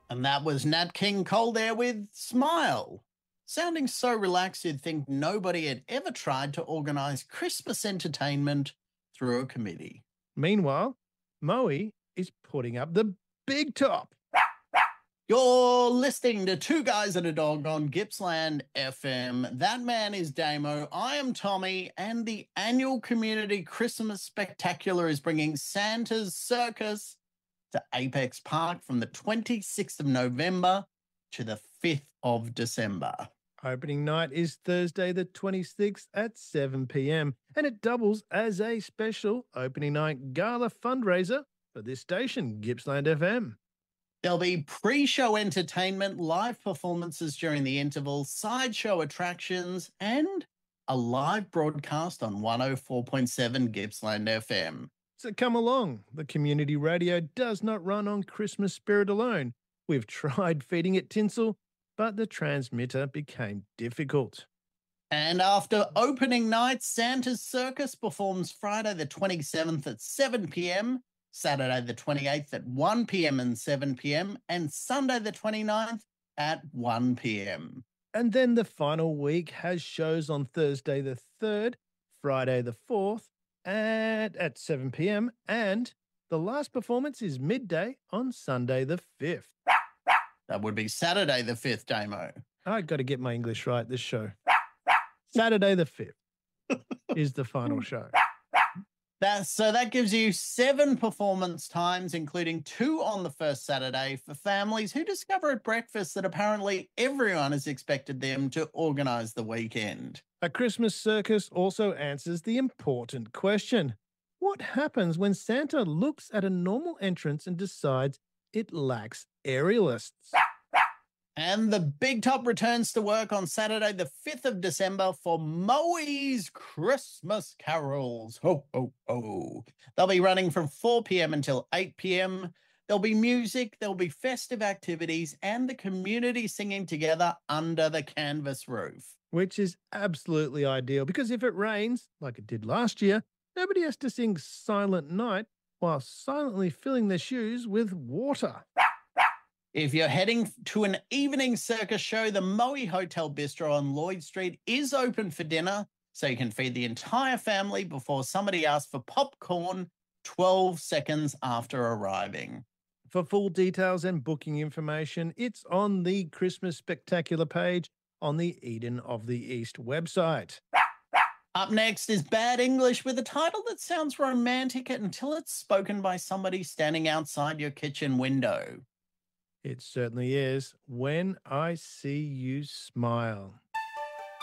And that was Nat King Cole there with Smile. Sounding so relaxed you'd think nobody had ever tried to organise Christmas entertainment through a committee. Meanwhile, Moe is putting up the big top. You're listening to Two Guys and a Dog on Gippsland FM. That man is Damo. I am Tommy, and the annual community Christmas spectacular is bringing Santa's Circus to Apex Park from the 26th of November to the 5th of December. Opening night is Thursday the 26th at 7 p.m. and it doubles as a special opening night gala fundraiser for this station, Gippsland FM. There'll be pre-show entertainment, live performances during the interval, sideshow attractions, and a live broadcast on 104.7 Gippsland FM. So come along. The community radio does not run on Christmas spirit alone. We've tried feeding it tinsel, but the transmitter became difficult. And after opening night, Santa's Circus performs Friday the 27th at 7 p.m, Saturday the 28th at 1 p.m. and 7 p.m, and Sunday the 29th at 1 p.m. And then the final week has shows on Thursday the 3rd, Friday the 4th, and at 7 p.m, and the last performance is midday on Sunday the 5th. That would be Saturday the 5th, Damo. I got to get my English right this show. Saturday the 5th is the final show. So that gives you 7 performance times, including 2 on the first Saturday for families who discover at breakfast that apparently everyone has expected them to organise the weekend. A Christmas circus also answers the important question. What happens when Santa looks at a normal entrance and decides it lacks aerialists? And the Big Top returns to work on Saturday, the 5th of December for Moe's Christmas Carols. Ho, ho, ho. They'll be running from 4 p.m. until 8 p.m. There'll be music, there'll be festive activities, and the community singing together under the canvas roof. Which is absolutely ideal, because if it rains, like it did last year, nobody has to sing Silent Night while silently filling their shoes with water. If you're heading to an evening circus show, the Moe Hotel Bistro on Lloyd Street is open for dinner, so you can feed the entire family before somebody asks for popcorn 12 seconds after arriving. For full details and booking information, it's on the Christmas Spectacular page on the Eden of the East website. Up next is Bad English with a title that sounds romantic until it's spoken by somebody standing outside your kitchen window. It certainly is. When I See You Smile.